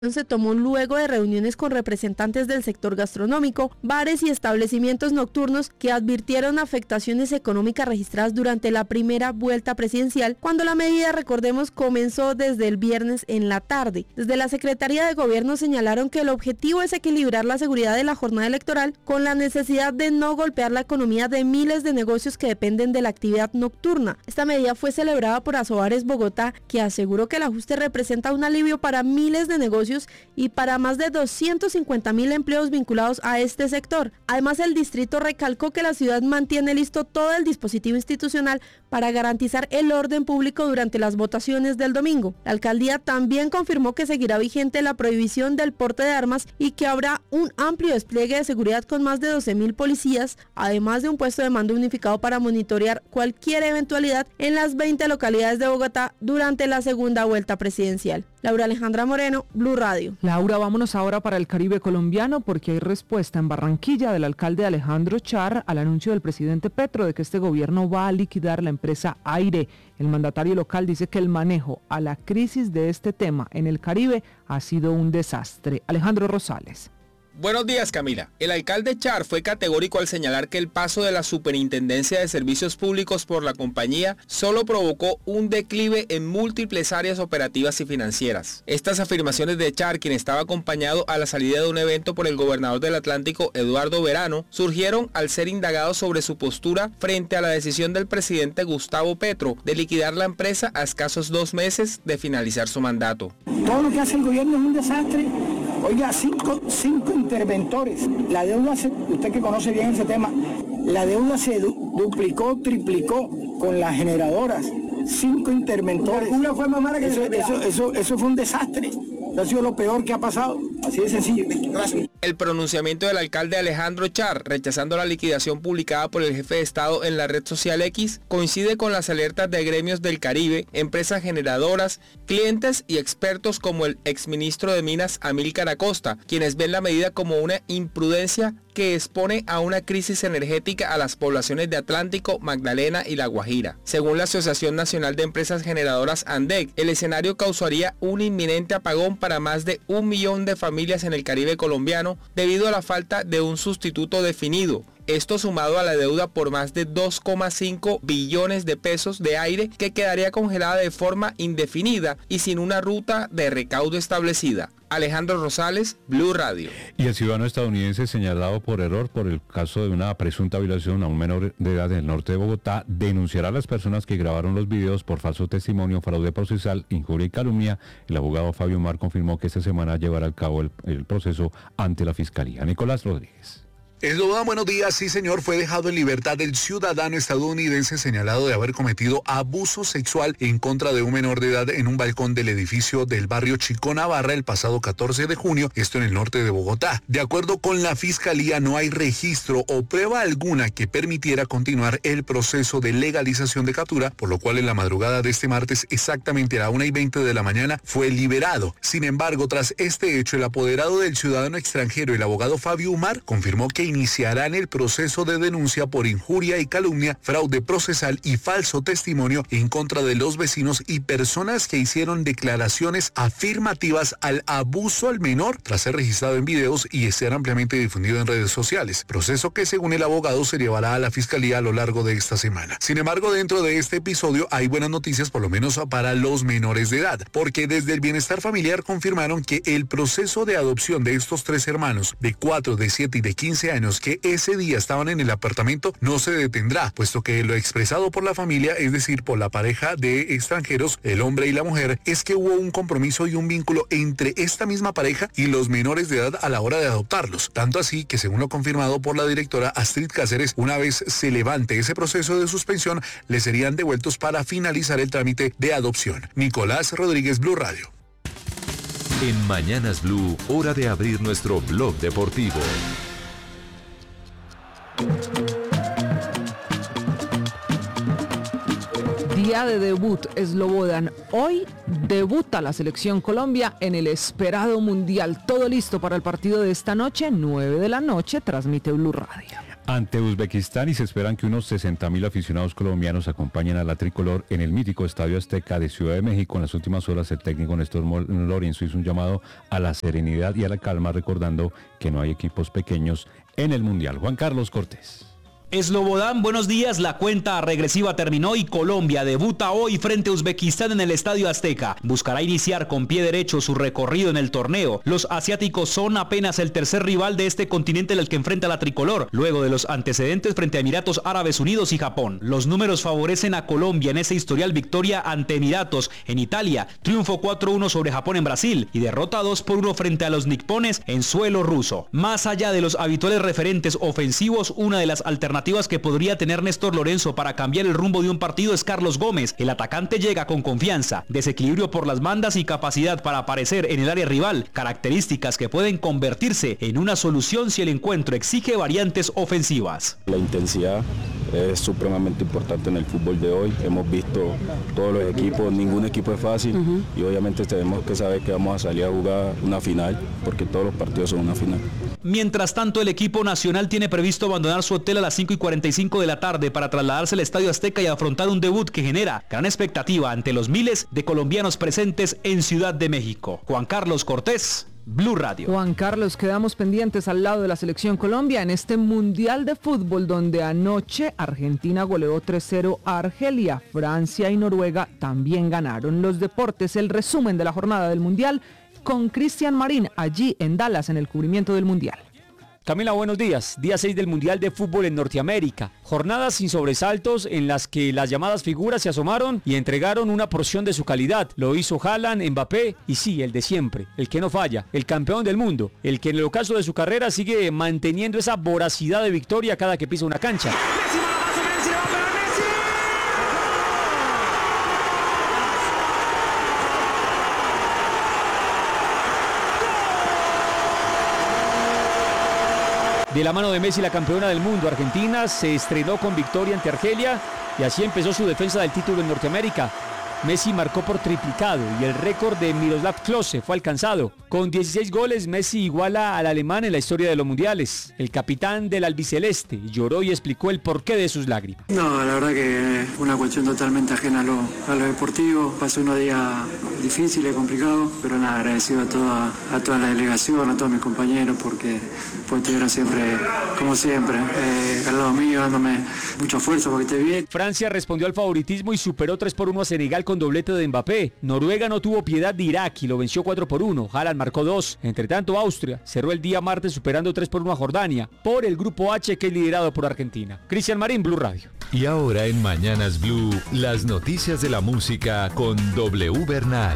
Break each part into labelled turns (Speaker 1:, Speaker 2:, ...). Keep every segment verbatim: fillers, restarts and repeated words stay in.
Speaker 1: se tomó luego de reuniones con representantes del sector gastronómico, bares y establecimientos nocturnos que advirtieron afectaciones económicas registradas durante la primera vuelta presidencial, cuando la medida, recordemos, comenzó desde el viernes en la tarde. Desde la Secretaría de Gobierno señalaron que el objetivo es equilibrar la seguridad de la jornada electoral con la necesidad de no golpear la economía de miles de negocios que dependen de la actividad nocturna. Esta medida fue celebrada por Asobares Bogotá, que aseguró que el ajuste representa un alivio para miles de negocios y para más de doscientos cincuenta mil empleos vinculados a este sector. Además, el distrito recalcó que la ciudad mantiene listo todo el dispositivo institucional para garantizar el orden público durante las votaciones del domingo. La alcaldía también confirmó que seguirá vigente la prohibición del porte de armas y que habrá un amplio despliegue de seguridad con más de doce mil policías, además de un puesto de mando unificado para monitorear cualquier eventualidad en las veinte localidades de Bogotá durante la segunda vuelta presidencial. Laura Alejandra Moreno, Blue Radio.
Speaker 2: Laura, vámonos ahora para el Caribe colombiano porque hay respuesta en Barranquilla del alcalde Alejandro Char al anuncio del presidente Petro de que este gobierno va a liquidar la empresa Aire. El mandatario local dice que el manejo a la crisis de este tema en el Caribe ha sido un desastre. Alejandro Rosales.
Speaker 3: Buenos días, Camila. El alcalde Char fue categórico al señalar que el paso de la Superintendencia de Servicios Públicos por la compañía solo provocó un declive en múltiples áreas operativas y financieras. Estas afirmaciones de Char, quien estaba acompañado a la salida de un evento por el gobernador del Atlántico, Eduardo Verano, surgieron al ser indagado sobre su postura frente a la decisión del presidente Gustavo Petro de liquidar la empresa a escasos dos meses de finalizar su mandato.
Speaker 4: Todo lo que hace el gobierno es un desastre. Oiga, cinco, cinco interventores. La deuda, se, usted que conoce bien ese tema, la deuda se du, duplicó, triplicó con las generadoras. Cinco interventores. Una fue más mala que eso, eso, eso, eso fue un desastre. Eso ha sido lo peor que ha pasado. Así de sencillo. Gracias.
Speaker 3: El pronunciamiento del alcalde Alejandro Char, rechazando la liquidación publicada por el jefe de Estado en la red social X, coincide con las alertas de gremios del Caribe, empresas generadoras, clientes y expertos como el exministro de Minas Amílcar Acosta, quienes ven la medida como una imprudencia que expone a una crisis energética a las poblaciones de Atlántico, Magdalena y La Guajira. Según la Asociación Nacional de Empresas Generadoras ANDEC, el escenario causaría un inminente apagón para más de un millón de familias en el Caribe colombiano debido a la falta de un sustituto definido. Esto sumado a la deuda por más de dos coma cinco billones de pesos de Aire que quedaría congelada de forma indefinida y sin una ruta de recaudo establecida. Alejandro Rosales, Blue Radio.
Speaker 5: Y el ciudadano estadounidense señalado por error por el caso de una presunta violación a un menor de edad en el norte de Bogotá denunciará a las personas que grabaron los videos por falso testimonio, fraude procesal, injuria y calumnia. El abogado Fabio Mar confirmó que esta semana llevará a cabo el, el proceso ante la Fiscalía. Nicolás Rodríguez.
Speaker 6: Eslobodan, buenos días. Sí, señor, fue dejado en libertad el ciudadano estadounidense señalado de haber cometido abuso sexual en contra de un menor de edad en un balcón del edificio del barrio Chico Navarra el pasado catorce de junio, esto en el norte de Bogotá. De acuerdo con la Fiscalía, no hay registro o prueba alguna que permitiera continuar el proceso de legalización de captura, por lo cual en la madrugada de este martes, exactamente a la una y veinte de la mañana, fue liberado. Sin embargo, tras este hecho, el apoderado del ciudadano extranjero, el abogado Fabio Umar, confirmó que iniciarán el proceso de denuncia por injuria y calumnia, fraude procesal y falso testimonio en contra de los vecinos y personas que hicieron declaraciones afirmativas al abuso al menor tras ser registrado en videos y ser ampliamente difundido en redes sociales. Proceso que, según el abogado, se llevará a la Fiscalía a lo largo de esta semana. Sin embargo, dentro de este episodio hay buenas noticias, por lo menos para los menores de edad, porque desde el Bienestar Familiar confirmaron que el proceso de adopción de estos tres hermanos de cuatro, de siete y de quince años que ese día estaban en el apartamento no se detendrá, puesto que lo expresado por la familia, es decir, por la pareja de extranjeros, el hombre y la mujer, es que hubo un compromiso y un vínculo entre esta misma pareja y los menores de edad a la hora de adoptarlos. Tanto así que, según lo confirmado por la directora Astrid Cáceres, una vez se levante ese proceso de suspensión, le serían devueltos para finalizar el trámite de adopción. Nicolás Rodríguez, Blue Radio.
Speaker 7: En Mañanas Blue, hora de abrir nuestro blog deportivo.
Speaker 2: Día día de debut Slobodan. Hoy debuta la selección Colombia en el esperado Mundial. Todo listo para el partido de esta noche, nueve de la noche, transmite Blue Radio.
Speaker 5: Ante Uzbekistán, y se esperan que unos sesenta mil aficionados colombianos acompañen a la tricolor en el mítico Estadio Azteca de Ciudad de México. En las últimas horas, el técnico Néstor Lorenzo hizo un llamado a la serenidad y a la calma, recordando que no hay equipos pequeños en el Mundial. Juan Carlos Cortés.
Speaker 8: Slobodan, buenos días. La cuenta regresiva terminó y Colombia debuta hoy frente a Uzbekistán en el Estadio Azteca. Buscará iniciar con pie derecho su recorrido en el torneo. Los asiáticos son apenas el tercer rival de este continente al que enfrenta la tricolor, luego de los antecedentes frente a Emiratos Árabes Unidos y Japón. Los números favorecen a Colombia en ese historial: victoria ante Emiratos en Italia, triunfo cuatro uno sobre Japón en Brasil y derrota dos por uno frente a los nipones en suelo ruso. Más allá de los habituales referentes ofensivos, una de las alternativas que podría tener Néstor Lorenzo para cambiar el rumbo de un partido es Carlos Gómez. El atacante llega con confianza, desequilibrio por las bandas y capacidad para aparecer en el área rival, características que pueden convertirse en una solución si el encuentro exige variantes ofensivas.
Speaker 9: La intensidad es supremamente importante en el fútbol de hoy. Hemos visto todos los equipos, ningún equipo es fácil, uh-huh. y obviamente tenemos que saber que vamos a salir a jugar una final, porque todos los partidos son una final.
Speaker 8: Mientras tanto, el equipo nacional tiene previsto abandonar su hotel a las cinco y cuarenta y cinco de la tarde para trasladarse al Estadio Azteca y afrontar un debut que genera gran expectativa ante los miles de colombianos presentes en Ciudad de México. Juan Carlos Cortés, Blue Radio.
Speaker 2: Juan Carlos, quedamos pendientes al lado de la selección Colombia en este Mundial de Fútbol, donde anoche Argentina goleó tres cero a Argelia. Francia y Noruega también ganaron. Los deportes, el resumen de la jornada del Mundial con Cristian Marín allí en Dallas en el cubrimiento del Mundial.
Speaker 10: Camila, buenos días. Día seis del Mundial de Fútbol en Norteamérica. Jornadas sin sobresaltos en las que las llamadas figuras se asomaron y entregaron una porción de su calidad. Lo hizo Haaland, Mbappé y sí, el de siempre, el que no falla, el campeón del mundo, el que en el ocaso de su carrera sigue manteniendo esa voracidad de victoria cada que pisa una cancha. De la mano de Messi, la campeona del mundo, Argentina se estrenó con victoria ante Argelia y así empezó su defensa del título en Norteamérica. Messi marcó por triplicado y el récord de Miroslav Klose fue alcanzado. Con dieciséis goles, Messi iguala al alemán en la historia de los mundiales. El capitán del albiceleste lloró y explicó el porqué de sus lágrimas.
Speaker 11: No, la verdad que fue una cuestión totalmente ajena a lo, a lo deportivo. Pasó unos días difíciles, complicados, pero nada, agradecido a toda, a toda la delegación, a todos mis compañeros, porque pues, estuvieron siempre, como siempre, eh, al lado mío, dándome mucho esfuerzo para que esté bien.
Speaker 10: Francia respondió al favoritismo y superó tres por uno a Senegal con doblete de Mbappé. Noruega no tuvo piedad de Irak y lo venció cuatro por uno. Haaland marcó dos. Entre tanto, Austria cerró el día martes superando tres por uno a Jordania por el grupo H, que es liderado por Argentina. Cristian Marín, Blue Radio.
Speaker 7: Y ahora en Mañanas Blue, las noticias de la música con W Bernal.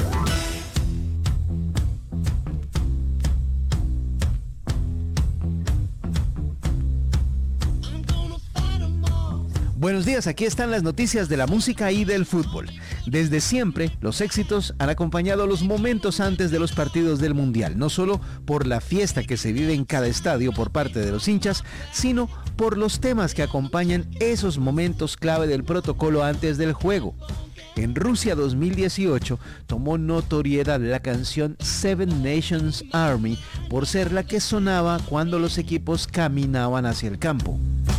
Speaker 12: Buenos días, aquí están las noticias de la música y del fútbol. Desde siempre, los éxitos han acompañado los momentos antes de los partidos del Mundial, no solo por la fiesta que se vive en cada estadio por parte de los hinchas, sino por los temas que acompañan esos momentos clave del protocolo antes del juego. En Rusia dos mil dieciocho tomó notoriedad la canción Seven Nations Army por ser la que sonaba cuando los equipos caminaban hacia el campo.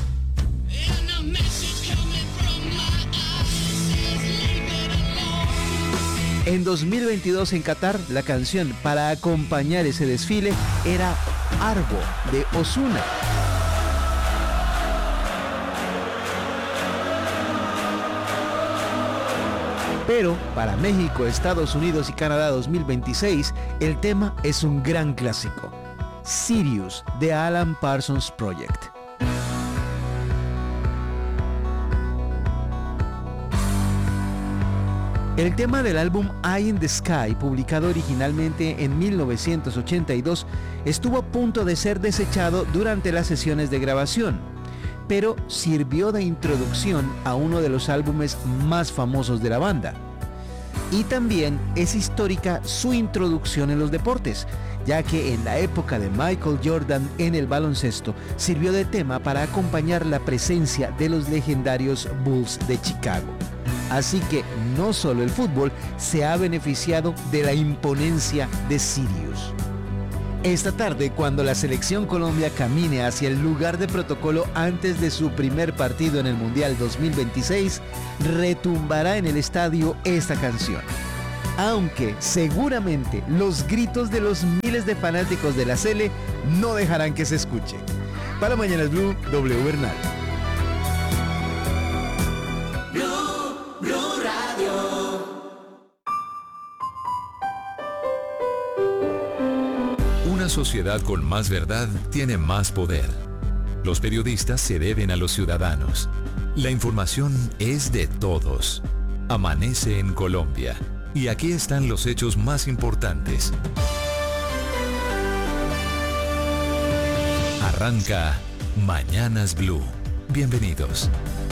Speaker 12: En dos mil veintidós en Qatar, la canción para acompañar ese desfile era Argo de Ozuna. Pero para México, Estados Unidos y Canadá dos mil veintiséis, el tema es un gran clásico. Sirius de Alan Parsons Project. El tema del álbum Eye in the Sky, publicado originalmente en mil novecientos ochenta y dos, estuvo a punto de ser desechado durante las sesiones de grabación, pero sirvió de introducción a uno de los álbumes más famosos de la banda. Y también es histórica su introducción en los deportes, ya que en la época de Michael Jordan en el baloncesto sirvió de tema para acompañar la presencia de los legendarios Bulls de Chicago. Así que no solo el fútbol se ha beneficiado de la imponencia de Sirius. Esta tarde, cuando la selección Colombia camine hacia el lugar de protocolo antes de su primer partido en el Mundial dos mil veintiséis, retumbará en el estadio esta canción. Aunque seguramente los gritos de los miles de fanáticos de la Sele no dejarán que se escuche. Para Mañanas Blue, W Bernal.
Speaker 7: Una sociedad con más verdad tiene más poder. Los periodistas se deben a los ciudadanos. La información es de todos. Amanece en Colombia. Y aquí están los hechos más importantes. Arranca Mañanas Blue. Bienvenidos.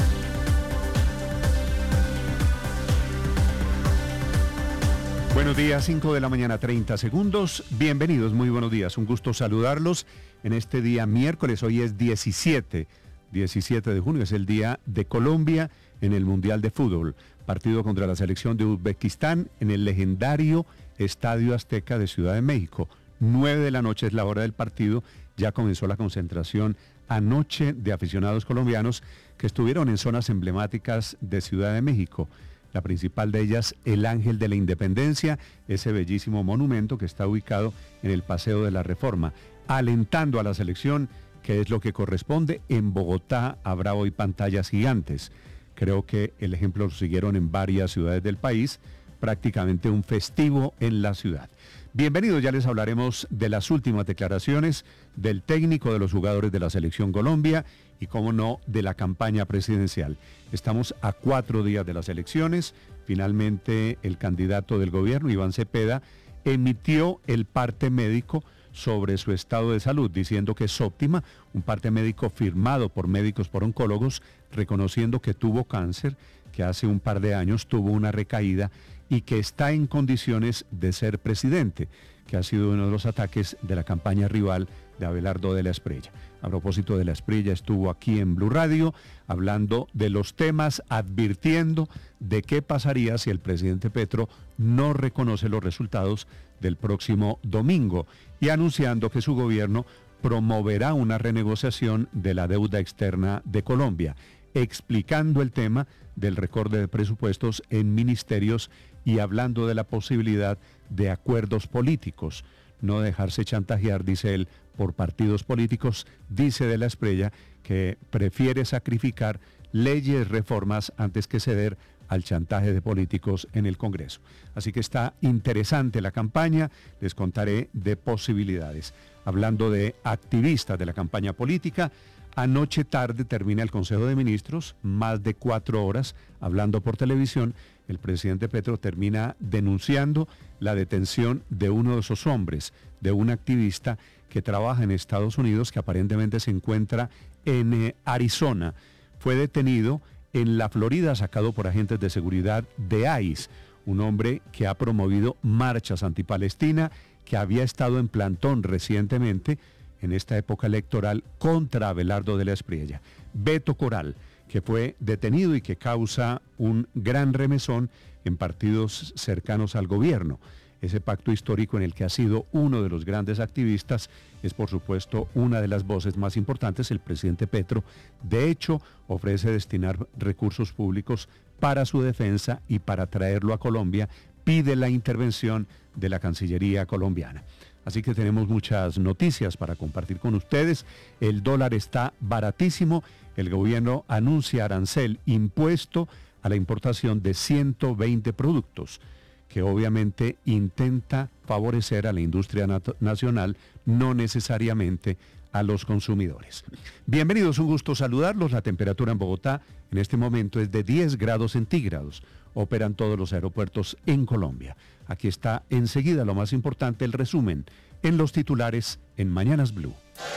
Speaker 13: Buenos días, cinco de la mañana, treinta segundos. Bienvenidos, muy buenos días. Un gusto saludarlos en este día miércoles. Hoy es diecisiete, diecisiete de junio, es el día de Colombia en el Mundial de Fútbol. Partido contra la selección de Uzbekistán en el legendario Estadio Azteca de Ciudad de México. nueve de la noche es la hora del partido. Ya comenzó la concentración anoche de aficionados colombianos que estuvieron en zonas emblemáticas de Ciudad de México. La principal de ellas, el Ángel de la Independencia, ese bellísimo monumento que está ubicado en el Paseo de la Reforma, alentando a la selección, que es lo que corresponde. En Bogotá habrá hoy pantallas gigantes. Creo que el ejemplo lo siguieron en varias ciudades del país, prácticamente un festivo en la ciudad. Bienvenidos, ya les hablaremos de las últimas declaraciones del técnico, de los jugadores de la Selección Colombia y, cómo no, de la campaña presidencial. Estamos a cuatro días de las elecciones. Finalmente, el candidato del gobierno, Iván Cepeda, emitió el parte médico sobre su estado de salud, diciendo que es óptima, un parte médico firmado por médicos, por oncólogos, reconociendo que tuvo cáncer, que hace un par de años tuvo una recaída y que está en condiciones de ser presidente, que ha sido uno de los ataques de la campaña rival de Abelardo de la Espriella. A propósito de la Espriella, estuvo aquí en Blue Radio hablando de los temas, advirtiendo de qué pasaría si el presidente Petro no reconoce los resultados del próximo domingo y anunciando que su gobierno promoverá una renegociación de la deuda externa de Colombia, explicando el tema del recorte de presupuestos en ministerios y hablando de la posibilidad de acuerdos políticos. No dejarse chantajear, dice él, por partidos políticos. Dice de la Espriella que prefiere sacrificar leyes, reformas, antes que ceder al chantaje de políticos en el Congreso. Así que está interesante la campaña, les contaré de posibilidades. Hablando de activistas de la campaña política, anoche tarde termina el Consejo de Ministros, más de cuatro horas hablando por televisión. El presidente Petro termina denunciando la detención de uno de esos hombres, de un activista que trabaja en Estados Unidos, que aparentemente se encuentra en eh, Arizona. Fue detenido en la Florida, sacado por agentes de seguridad de I C E, un hombre que ha promovido marchas antipalestina, que había estado en plantón recientemente en esta época electoral contra Abelardo de la Espriella. Beto Coral, que fue detenido y que causa un gran remesón en partidos cercanos al gobierno. Ese pacto histórico en el que ha sido uno de los grandes activistas es, por supuesto, una de las voces más importantes, el presidente Petro. De hecho, ofrece destinar recursos públicos para su defensa y para traerlo a Colombia, pide la intervención de la Cancillería colombiana. Así que tenemos muchas noticias para compartir con ustedes. El dólar está baratísimo. El gobierno anuncia arancel impuesto a la importación de ciento veinte productos, que obviamente intenta favorecer a la industria nat- nacional, no necesariamente a los consumidores. Bienvenidos, un gusto saludarlos. La temperatura en Bogotá en este momento es de diez grados centígrados. Operan todos los aeropuertos en Colombia. Aquí está enseguida lo más importante, el resumen en los titulares en Mañanas Blue.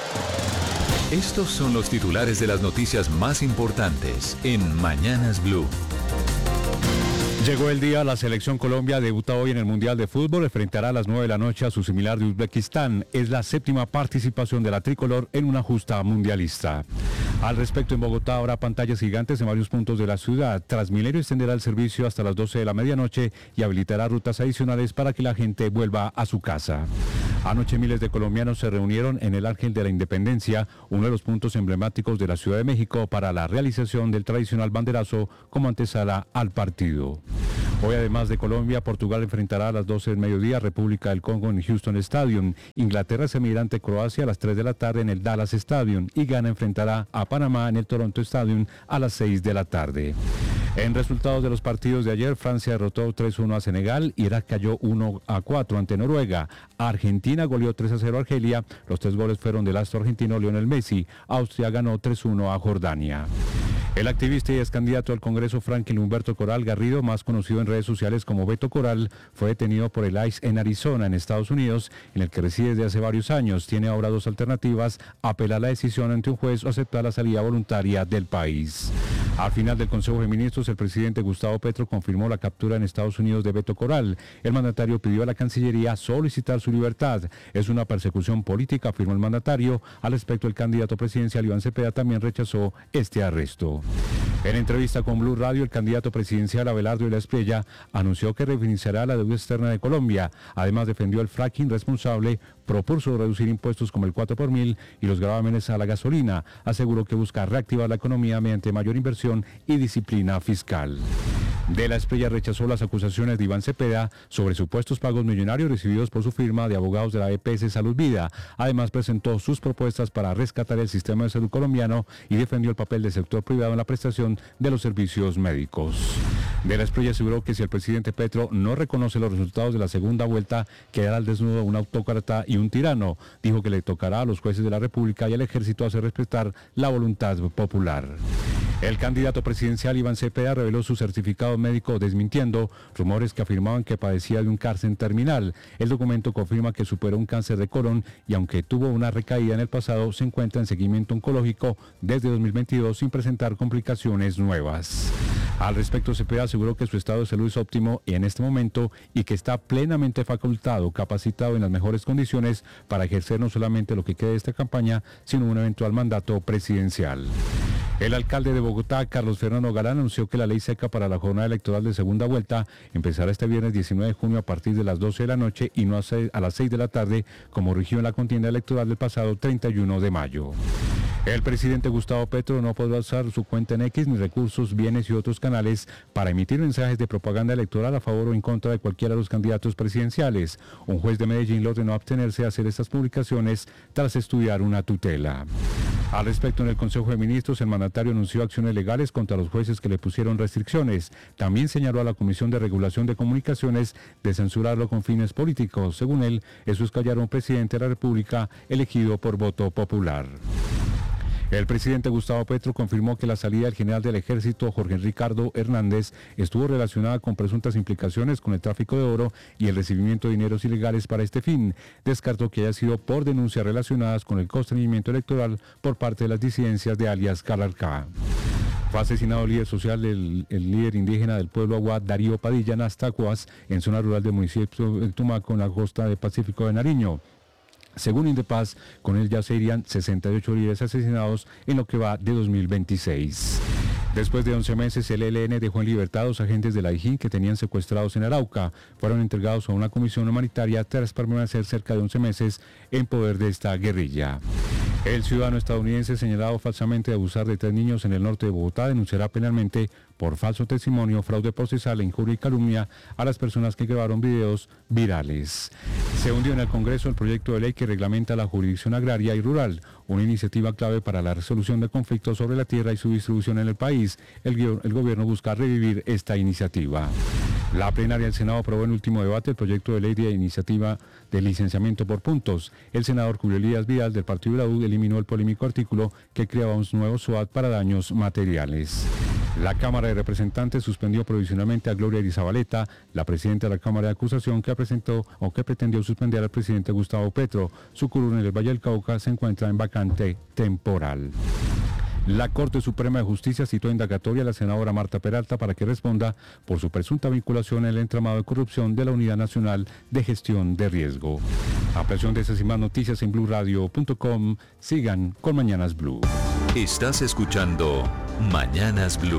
Speaker 7: Estos son los titulares de las noticias más importantes en Mañanas Blue.
Speaker 5: Llegó el día, la selección Colombia debuta hoy en el Mundial de Fútbol, enfrentará a las nueve de la noche a su similar de Uzbekistán. Es la séptima participación de la tricolor en una justa mundialista. Al respecto, en Bogotá habrá pantallas gigantes en varios puntos de la ciudad. Transmilenio extenderá el servicio hasta las doce de la medianoche y habilitará rutas adicionales para que la gente vuelva a su casa. Anoche miles de colombianos se reunieron en el Ángel de la Independencia, uno de los puntos emblemáticos de la Ciudad de México, para la realización del tradicional banderazo como antesala al partido. Hoy, además de Colombia, Portugal enfrentará a las doce del mediodía a República del Congo en Houston Stadium. Inglaterra se medirá ante Croacia a las tres de la tarde en el Dallas Stadium y Ghana enfrentará a Panamá en el Toronto Stadium a las seis de la tarde. En resultados de los partidos de ayer, Francia derrotó tres uno a Senegal, Irak cayó uno a cuatro ante Noruega, Argentina goleó tres a cero a Argelia, los tres goles fueron del astro argentino Lionel Messi, Austria ganó tres uno a Jordania. El activista y ex candidato al Congreso Franklin Humberto Coral Garrido, más conocido en redes sociales como Beto Coral, fue detenido por el I C E en Arizona, en Estados Unidos, en el que reside desde hace varios años. Tiene ahora dos alternativas: apelar la decisión ante un juez o aceptar la salida voluntaria del país. Al final del Consejo de Ministros, el presidente Gustavo Petro confirmó la captura en Estados Unidos de Beto Coral. El mandatario pidió a la Cancillería solicitar su libertad. Es una persecución política, afirmó el mandatario. Al respecto, el candidato presidencial Iván Cepeda también rechazó este arresto. En entrevista con Blue Radio, el candidato presidencial Abelardo de la Espriella anunció que refinanciará la deuda externa de Colombia. Además, defendió el fracking responsable, propuso reducir impuestos como el cuatro por mil y los gravámenes a la gasolina. Aseguró que busca reactivar la economía mediante mayor inversión y disciplina fiscal. De la Espriella rechazó las acusaciones de Iván Cepeda sobre supuestos pagos millonarios recibidos por su firma de abogados de la E P S Salud Vida. Además, presentó sus propuestas para rescatar el sistema de salud colombiano y defendió el papel del sector privado en la prestación de los servicios médicos. De la Espriella aseguró que si el presidente Petro no reconoce los resultados de la segunda vuelta, quedará al desnudo un autócrata y un tirano. Dijo que le tocará a los jueces de la República y al ejército hacer respetar la voluntad popular. El candidato presidencial Iván Cepeda reveló su certificado médico desmintiendo rumores que afirmaban que padecía de un cáncer terminal. El documento confirma que superó un cáncer de colon y aunque tuvo una recaída en el pasado, se encuentra en seguimiento oncológico desde dos mil veintidós sin presentar complicaciones nuevas. Al respecto, Cepeda aseguró que su estado de salud es óptimo en este momento y que está plenamente facultado, capacitado en las mejores condiciones para ejercer no solamente lo que quede de esta campaña, sino un eventual mandato presidencial. El alcalde de Bogotá, Carlos Fernando Galán, anunció que la ley seca para la jornada electoral de segunda vuelta empezará este viernes diecinueve de junio a partir de las doce de la noche y no a las seis de la tarde, como rigió en la contienda electoral del pasado treinta y uno de mayo. El presidente Gustavo Petro no podrá usar su cuenta en X ni recursos, bienes y otros canales para emitir mensajes de propaganda electoral a favor o en contra de cualquiera de los candidatos presidenciales. Un juez de Medellín le ordenó abstenerse de hacer estas publicaciones tras estudiar una tutela. Al respecto, en el Consejo de Ministros, el mandatario anunció acciones legales contra los jueces que le pusieron restricciones. También señaló a la Comisión de Regulación de Comunicaciones de censurarlo con fines políticos. Según él, eso es callar a un presidente de la República elegido por voto popular. El presidente Gustavo Petro confirmó que la salida del general del Ejército, Jorge Ricardo Hernández, estuvo relacionada con presuntas implicaciones con el tráfico de oro y el recibimiento de dineros ilegales para este fin. Descartó que haya sido por denuncias relacionadas con el constreñimiento electoral por parte de las disidencias de alias Calarcá. Fue asesinado el líder social, el, el líder indígena del pueblo Aguá, Darío Padilla Nastacuas, en zona rural del municipio de Tumaco, en la costa del Pacífico de Nariño. Según Indepaz, con él ya serían sesenta y ocho líderes asesinados en lo que va de dos mil veintiséis. Después de once meses, el E L N dejó en libertad a dos agentes de la I J I N que tenían secuestrados en Arauca. Fueron entregados a una comisión humanitaria tras permanecer cerca de once meses en poder de esta guerrilla. El ciudadano estadounidense señalado falsamente de abusar de tres niños en el norte de Bogotá denunciará penalmente por falso testimonio, fraude procesal, injuria y calumnia a las personas que grabaron videos virales. Se hundió en el Congreso el proyecto de ley que reglamenta la jurisdicción agraria y rural, una iniciativa clave para la resolución de conflictos sobre la tierra y su distribución en el país. El, el gobierno busca revivir esta iniciativa. La plenaria del Senado aprobó en último debate el proyecto de ley de iniciativa de licenciamiento por puntos. El senador Julio Elías Vidal del Partido de la U eliminó el polémico artículo que creaba un nuevo S W A T para daños materiales. La Cámara de Representantes suspendió provisionalmente a Gloria Elizabaleta, la presidenta de la Cámara de Acusación que presentó o que pretendió suspender al presidente Gustavo Petro. Su curul en el Valle del Cauca se encuentra en vacante temporal. La Corte Suprema de Justicia citó indagatoria a la senadora Marta Peralta para que responda por su presunta vinculación en el entramado de corrupción de la Unidad Nacional de Gestión de Riesgo. Ampliación de esas y más noticias en blue radio punto com. Sigan con Mañanas Blue.
Speaker 7: Estás escuchando Mañanas Blue.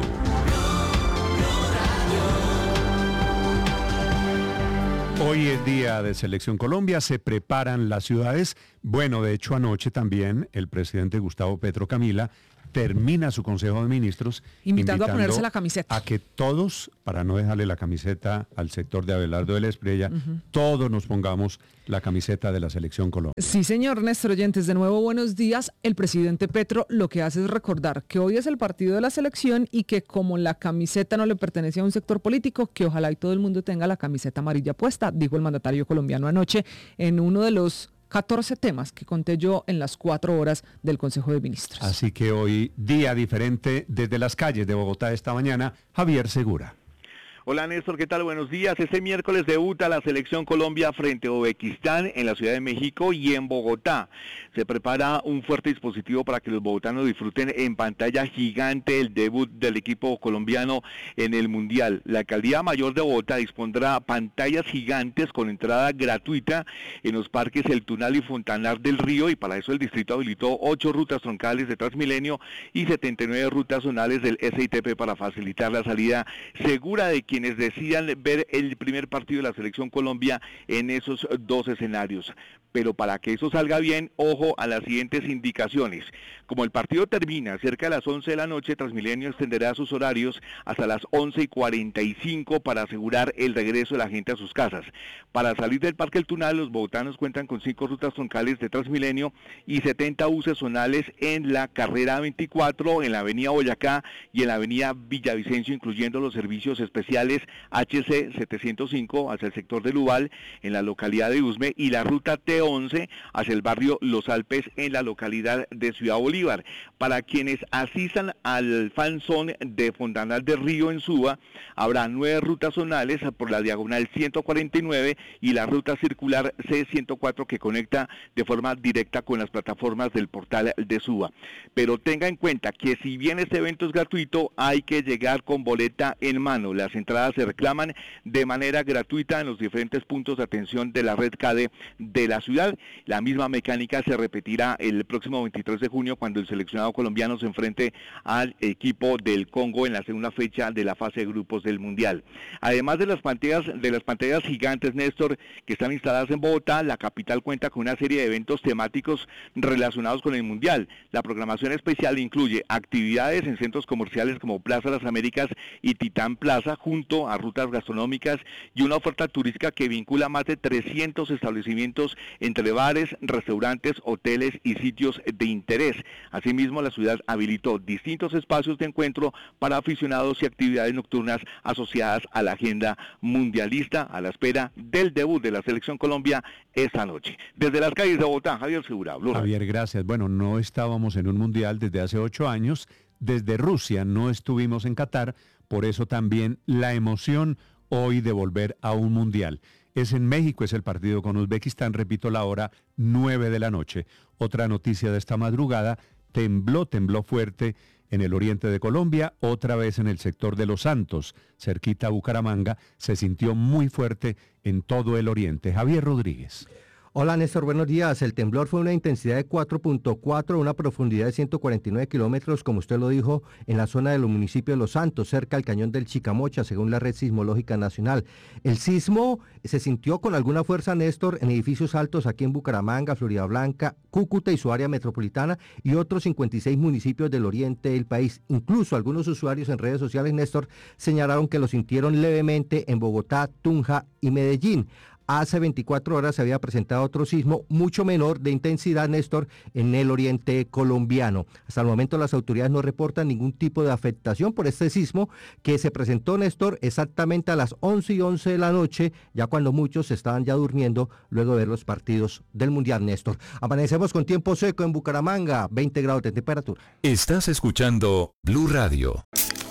Speaker 13: Hoy es día de Selección Colombia, se preparan las ciudades. Bueno, de hecho anoche también el presidente Gustavo Petro Camila termina su Consejo de Ministros
Speaker 2: invitando, invitando a ponerse la camiseta.
Speaker 13: A que todos, para no dejarle la camiseta al sector de Abelardo de la Espriella, uh-huh. todos nos pongamos la camiseta de la Selección Colombia.
Speaker 2: Sí, señor Néstor Oyentes, de nuevo buenos días. El presidente Petro lo que hace es recordar que hoy es el partido de la selección y que como la camiseta no le pertenece a un sector político, que ojalá y todo el mundo tenga la camiseta amarilla puesta, dijo el mandatario colombiano anoche en uno de los catorce temas que conté yo en las cuatro horas del Consejo de Ministros.
Speaker 13: Así que hoy, día diferente desde las calles de Bogotá esta mañana, Javier Segura.
Speaker 14: Hola Néstor, ¿qué tal? Buenos días. Este miércoles debuta la Selección Colombia frente a Uzbekistán en la Ciudad de México y en Bogotá. Se prepara un fuerte dispositivo para que los bogotanos disfruten en pantalla gigante el debut del equipo colombiano en el Mundial. La Alcaldía Mayor de Bogotá dispondrá pantallas gigantes con entrada gratuita en los parques El Tunal y Fontanar del Río, y para eso el distrito habilitó ocho rutas troncales de Transmilenio y setenta y nueve rutas zonales del S I T P para facilitar la salida segura de quienes decidan ver el primer partido de la Selección Colombia en esos dos escenarios. Pero para que eso salga bien, ojo a las siguientes indicaciones. Como el partido termina cerca de las once de la noche, Transmilenio extenderá sus horarios hasta las once y cuarenta y cinco para asegurar el regreso de la gente a sus casas. Para salir del Parque El Tunal, los bogotanos cuentan con cinco rutas troncales de Transmilenio y setenta buses zonales en la carrera veinticuatro, en la avenida Boyacá y en la avenida Villavicencio, incluyendo los servicios especiales H C setecientos cinco hacia el sector de Lubal, en la localidad de Usme, y la ruta T once hacia el barrio Los Alpes, en la localidad de Ciudad Bolívar. Para quienes asistan al fanzón de Fontanar del Río en Suba, habrá nueve rutas zonales por la diagonal ciento cuarenta y nueve y la ruta circular C ciento cuatro que conecta de forma directa con las plataformas del portal de Suba. Pero tenga en cuenta que si bien este evento es gratuito, hay que llegar con boleta en mano. Las entradas se reclaman de manera gratuita en los diferentes puntos de atención de la red C A D E de la ciudad. La misma mecánica se repetirá el próximo veintitrés de junio cuando el seleccionado colombiano se enfrente al equipo del Congo en la segunda fecha de la fase de grupos del Mundial. Además de las pantallas, de las pantallas gigantes, Néstor, que están instaladas en Bogotá, la capital cuenta con una serie de eventos temáticos relacionados con el Mundial. La programación especial incluye actividades en centros comerciales como Plaza Las Américas y Titán Plaza, junto a rutas gastronómicas y una oferta turística que vincula más de trescientos establecimientos entre bares, restaurantes, hoteles y sitios de interés. Asimismo, la ciudad habilitó distintos espacios de encuentro para aficionados y actividades nocturnas asociadas a la agenda mundialista, a la espera del debut de la Selección Colombia esta noche. Desde las calles de Bogotá, Javier Segura. Blue
Speaker 13: Javier, Radio. Gracias. Bueno, no estábamos en un mundial desde hace ocho años. Desde Rusia no estuvimos en Qatar, por eso también la emoción hoy de volver a un mundial. Es en México, es el partido con Uzbekistán, repito la hora, nueve de la noche. Otra noticia de esta madrugada, tembló, tembló fuerte en el oriente de Colombia, otra vez en el sector de Los Santos, cerquita a Bucaramanga, se sintió muy fuerte en todo el oriente. Javier Rodríguez.
Speaker 15: Hola Néstor, buenos días. El temblor fue una intensidad de cuatro punto cuatro, una profundidad de ciento cuarenta y nueve kilómetros, como usted lo dijo, en la zona del municipio de Los Santos, cerca del cañón del Chicamocha, según la Red Sismológica Nacional. El sismo se sintió con alguna fuerza, Néstor, en edificios altos aquí en Bucaramanga, Floridablanca, Cúcuta y su área metropolitana y otros cincuenta y seis municipios del oriente del país. Incluso algunos usuarios en redes sociales, Néstor, señalaron que lo sintieron levemente en Bogotá, Tunja y Medellín. Hace veinticuatro horas se había presentado otro sismo mucho menor de intensidad, Néstor, en el oriente colombiano. Hasta el momento las autoridades no reportan ningún tipo de afectación por este sismo que se presentó, Néstor, exactamente a las once y once de la noche, ya cuando muchos estaban ya durmiendo luego de ver los partidos del Mundial, Néstor. Amanecemos con tiempo seco en Bucaramanga, veinte grados de temperatura.
Speaker 7: Estás escuchando Blue Radio.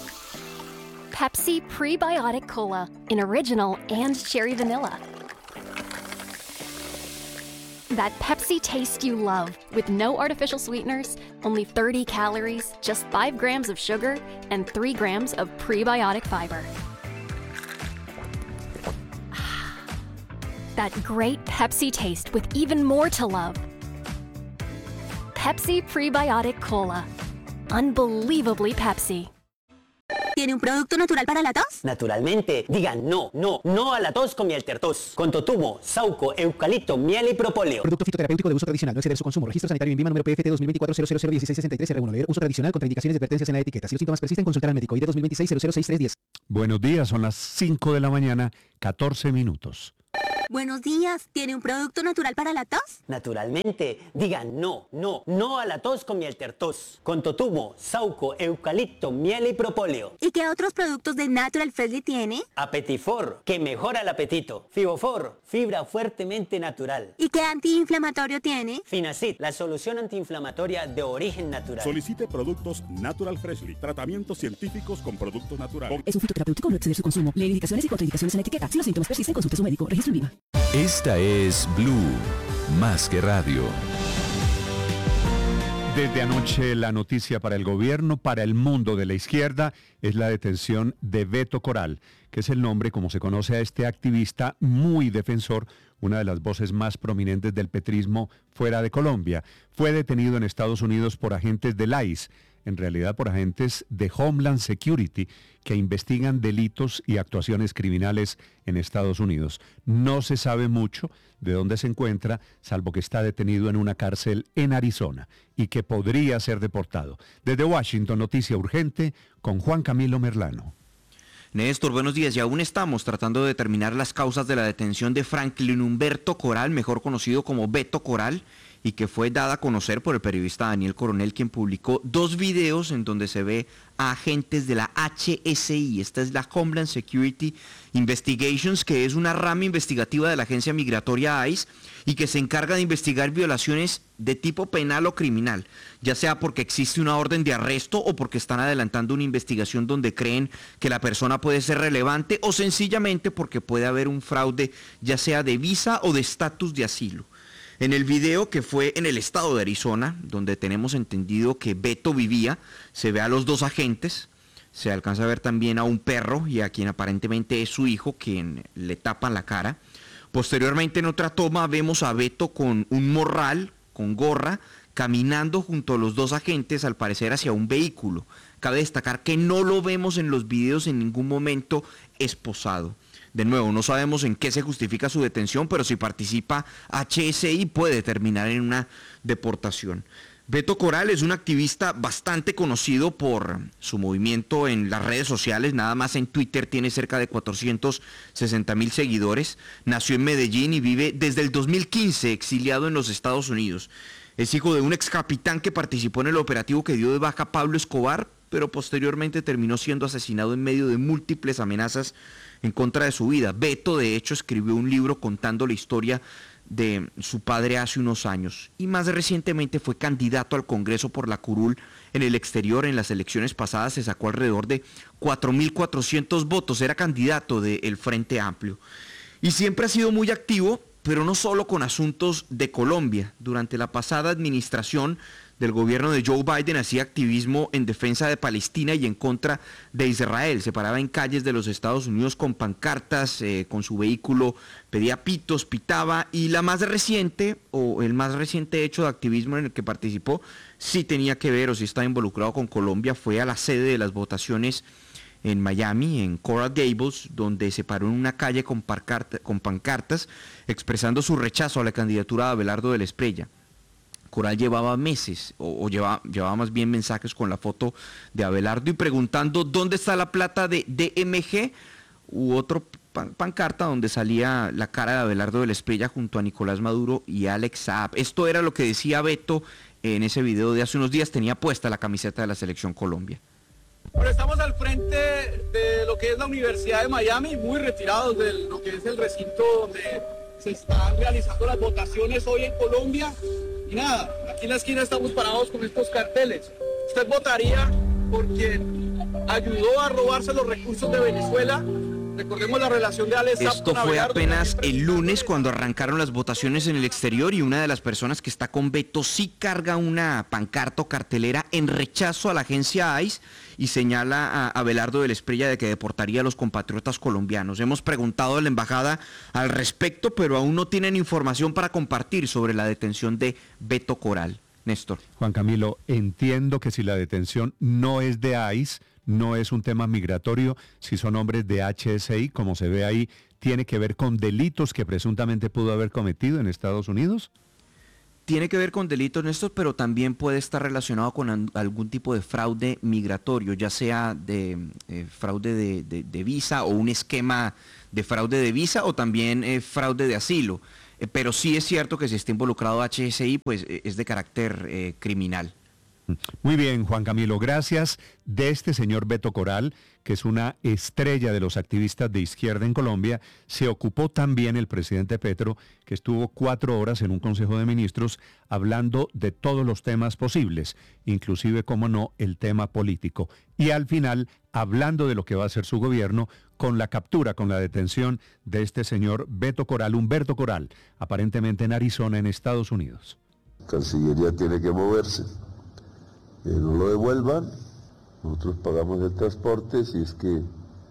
Speaker 16: Pepsi Prebiotic Cola, in original and cherry vanilla. That Pepsi taste you love, with no artificial sweeteners, only thirty calories, just five grams of sugar, and three grams of prebiotic fiber. That great Pepsi taste with even more to love. Pepsi Prebiotic Cola. Unbelievably Pepsi.
Speaker 17: ¿Tiene un producto natural para la tos?
Speaker 18: Naturalmente. Digan no, no, no a la tos con miel tertos. Con totumo, sauco, eucalipto, miel y propóleo.
Speaker 12: Producto fitoterapéutico de uso tradicional. No exceder su consumo. Registro sanitario INVIMA número P F T dos mil veinticuatro cero cero cero dieciséis sesenta y tres R uno. Leer uso tradicional. Contraindicaciones y advertencias en la etiqueta. Si los síntomas persisten, consultar al médico. I D dos mil veintiséis cero cero seis tres diez.
Speaker 13: Buenos días, son las cinco de la mañana, catorce minutos.
Speaker 17: Buenos días, ¿tiene un producto natural para la tos?
Speaker 18: Naturalmente. Digan no, no, no a la tos con miel tertos. Con totumo, sauco, eucalipto, miel y propóleo.
Speaker 17: ¿Y qué otros productos de Natural Freshly tiene?
Speaker 18: Apetifor, que mejora el apetito. Fibofor, fibra fuertemente natural.
Speaker 17: ¿Y qué antiinflamatorio tiene?
Speaker 18: Finacid, la solución antiinflamatoria de origen natural.
Speaker 19: Solicite productos Natural Freshly, tratamientos científicos con productos naturales.
Speaker 20: Es un fitoterapéutico, no exceder su consumo. Lee indicaciones y contraindicaciones en la etiqueta. Si los síntomas persisten, consulte a su médico. Registro INVIMA.
Speaker 7: Esta es Blue, más que radio.
Speaker 13: Desde anoche la noticia para el gobierno, para el mundo de la izquierda, es la detención de Beto Coral, que es el nombre como se conoce a este activista muy defensor, una de las voces más prominentes del petrismo fuera de Colombia. Fue detenido en Estados Unidos por agentes del I C E, en realidad por agentes de Homeland Security, que investigan delitos y actuaciones criminales en Estados Unidos. No se sabe mucho de dónde se encuentra, salvo que está detenido en una cárcel en Arizona y que podría ser deportado. Desde Washington, noticia urgente con Juan Camilo Merlano.
Speaker 21: Néstor, buenos días. Y aún estamos tratando de determinar las causas de la detención de Franklin Humberto Coral, mejor conocido como Beto Coral, y que fue dada a conocer por el periodista Daniel Coronel, quien publicó dos videos en donde se ve a agentes de la H S I. Esta es la Homeland Security Investigations, que es una rama investigativa de la agencia migratoria I C E y que se encarga de investigar violaciones de tipo penal o criminal, ya sea porque existe una orden de arresto o porque están adelantando una investigación donde creen que la persona puede ser relevante o sencillamente porque puede haber un fraude, ya sea de visa o de estatus de asilo. En el video, que fue en el estado de Arizona, donde tenemos entendido que Beto vivía, se ve a los dos agentes, se alcanza a ver también a un perro y a quien aparentemente es su hijo, quien le tapan la cara. Posteriormente, en otra toma, vemos a Beto con un morral, con gorra, caminando junto a los dos agentes, al parecer hacia un vehículo. Cabe destacar que no lo vemos en los videos en ningún momento esposado. De nuevo, no sabemos en qué se justifica su detención, pero si participa H S I puede terminar en una deportación. Beto Coral es un activista bastante conocido por su movimiento en las redes sociales, nada más en Twitter tiene cerca de cuatrocientos sesenta mil seguidores. Nació en Medellín y vive desde el dos mil quince exiliado en los Estados Unidos. Es hijo de un ex capitán que participó en el operativo que dio de baja a Pablo Escobar, pero posteriormente terminó siendo asesinado en medio de múltiples amenazas en contra de su vida. Beto, de hecho, escribió un libro contando la historia de su padre hace unos años y más recientemente fue candidato al Congreso por la curul en el exterior. En las elecciones pasadas se sacó alrededor de cuatro mil cuatrocientos votos, era candidato del Frente Amplio y siempre ha sido muy activo, pero no solo con asuntos de Colombia. Durante la pasada administración del gobierno de Joe Biden hacía activismo en defensa de Palestina y en contra de Israel. Se paraba en calles de los Estados Unidos con pancartas, eh, con su vehículo, pedía pitos, pitaba, y la más reciente, o el más reciente hecho de activismo en el que participó, sí tenía que ver o sí estaba involucrado con Colombia, fue a la sede de las votaciones en Miami, en Coral Gables, donde se paró en una calle con, pancarta, con pancartas expresando su rechazo a la candidatura de Abelardo de la Espriella. Coral llevaba meses, o, o llevaba, llevaba más bien mensajes con la foto de Abelardo y preguntando dónde está la plata de D M G, u otro pan, pancarta donde salía la cara de Abelardo de la Espriella junto a Nicolás Maduro y Alex Saab. Esto era lo que decía Beto en ese video de hace unos días, tenía puesta la camiseta de la Selección Colombia.
Speaker 22: Bueno, estamos al frente de lo que es la Universidad de Miami, muy retirados de lo que es el recinto donde se están realizando las votaciones hoy en Colombia. Y nada, aquí en la esquina estamos parados con estos carteles. Usted votaría por quien ayudó a robarse los recursos de Venezuela Recordemos la relación de Alex Saab
Speaker 21: Esto
Speaker 22: con
Speaker 21: fue
Speaker 22: Abelardo.
Speaker 21: apenas el lunes cuando arrancaron las votaciones en el exterior y una de las personas que está con veto sí carga una pancarta o cartelera en rechazo a la agencia I C E y señala a Abelardo del Espriella de que deportaría a los compatriotas colombianos. Hemos preguntado a la embajada al respecto, pero aún no tienen información para compartir sobre la detención de Beto Coral. Néstor.
Speaker 13: Juan Camilo, entiendo que si la detención no es de I C E, no es un tema migratorio, si son hombres de H S I, como se ve ahí, ¿tiene que ver con delitos que presuntamente pudo haber cometido en Estados Unidos?
Speaker 21: Tiene que ver con delitos, Néstor, pero también puede estar relacionado con an- algún tipo de fraude migratorio, ya sea de eh, fraude de, de, de visa o un esquema de fraude de visa o también eh, fraude de asilo. Eh, pero sí es cierto que si está involucrado H S I, pues eh, es de carácter eh, criminal.
Speaker 13: Muy bien, Juan Camilo, gracias. De este señor Beto Coral, que es una estrella de los activistas de izquierda en Colombia, se ocupó también el presidente Petro, que estuvo cuatro horas en un Consejo de Ministros hablando de todos los temas posibles, inclusive, como no, el tema político. Y al final, hablando de lo que va a hacer su gobierno con la captura, con la detención de este señor Beto Coral, Humberto Coral, aparentemente en Arizona, en Estados Unidos.
Speaker 1: Cancillería tiene que moverse. Que no lo devuelvan, nosotros pagamos el transporte si es que eh,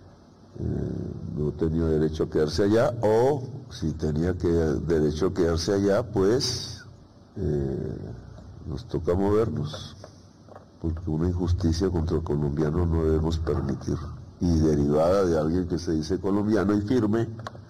Speaker 1: no tenía derecho a quedarse allá, o si tenía que, derecho a quedarse allá, pues eh, nos toca movernos, porque una injusticia contra el colombiano no debemos permitir, y derivada de alguien que se dice colombiano y firme,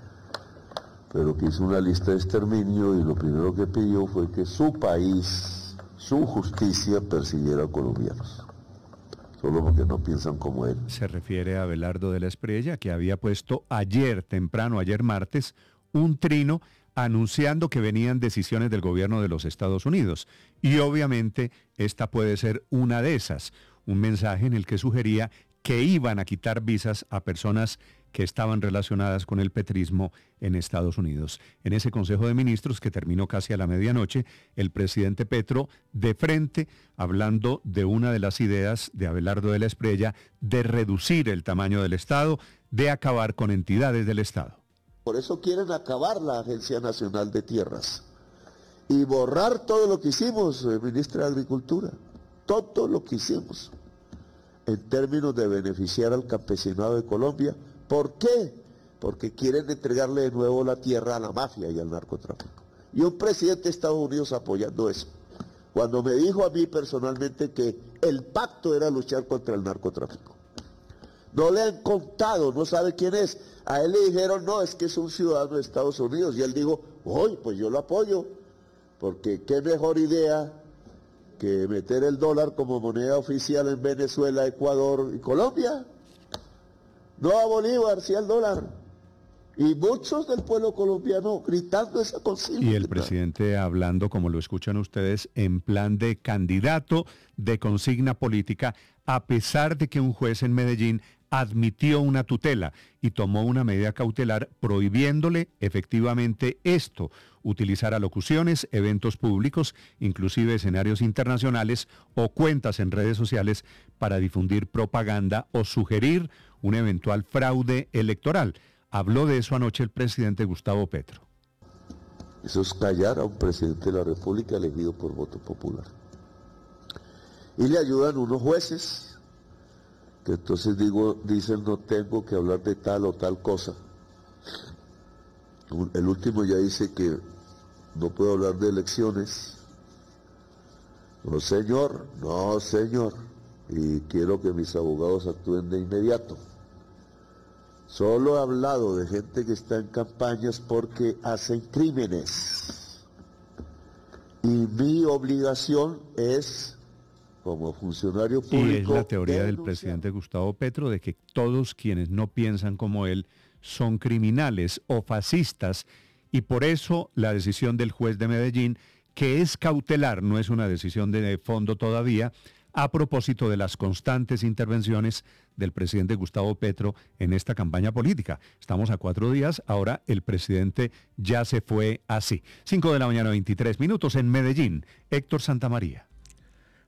Speaker 1: pero que hizo una lista de exterminio y lo primero que pidió fue que su país, su justicia, persiguiera a colombianos, solo porque no piensan como él.
Speaker 13: Se refiere a Abelardo de la Espriella, que había puesto ayer temprano, ayer martes, un trino anunciando que venían decisiones del gobierno de los Estados Unidos. Y obviamente esta puede ser una de esas, un mensaje en el que sugería que iban a quitar visas a personas que estaban relacionadas con el petrismo en Estados Unidos. En ese Consejo de Ministros, que terminó casi a la medianoche, el presidente Petro, de frente, hablando de una de las ideas de Abelardo de la Espriella, de reducir el tamaño del Estado, de acabar con entidades del Estado.
Speaker 1: Por eso quieren acabar la Agencia Nacional de Tierras y borrar todo lo que hicimos, eh, ministra de Agricultura, todo lo que hicimos en términos de beneficiar al campesinado de Colombia. ¿Por qué? Porque quieren entregarle de nuevo la tierra a la mafia y al narcotráfico. Y un presidente de Estados Unidos apoyando eso, cuando me dijo a mí personalmente que el pacto era luchar contra el narcotráfico. No le han contado, no sabe quién es. A él le dijeron, no, es que es un ciudadano de Estados Unidos. Y él dijo, uy, pues yo lo apoyo, porque qué mejor idea que meter el dólar como moneda oficial en Venezuela, Ecuador y Colombia. No a Bolívar, sí al dólar. Y muchos del pueblo colombiano gritando esa consigna.
Speaker 13: Y el presidente hablando, como lo escuchan ustedes, en plan de candidato de consigna política, a pesar de que un juez en Medellín admitió una tutela y tomó una medida cautelar prohibiéndole efectivamente esto, utilizar alocuciones, eventos públicos, inclusive escenarios internacionales o cuentas en redes sociales para difundir propaganda o sugerir un eventual fraude electoral. Habló de eso anoche el presidente Gustavo Petro.
Speaker 1: Eso es callar a un presidente de la República elegido por voto popular. Y le ayudan unos jueces, que entonces digo, dicen no tengo que hablar de tal o tal cosa. El último ya dice que no puedo hablar de elecciones. No señor, no señor. Y quiero que mis abogados actúen de inmediato. Solo he hablado de gente que está en campañas porque hacen crímenes. Y mi obligación es, como funcionario público...
Speaker 13: Y es la teoría
Speaker 1: denunciar.
Speaker 13: del presidente Gustavo Petro de que todos quienes no piensan como él son criminales o fascistas, y por eso la decisión del juez de Medellín, que es cautelar, no es una decisión de fondo todavía, a propósito de las constantes intervenciones del presidente Gustavo Petro en esta campaña política. Estamos a cuatro días, ahora el presidente ya se fue así. Cinco de la mañana, veintitrés minutos en Medellín. Héctor Santamaría.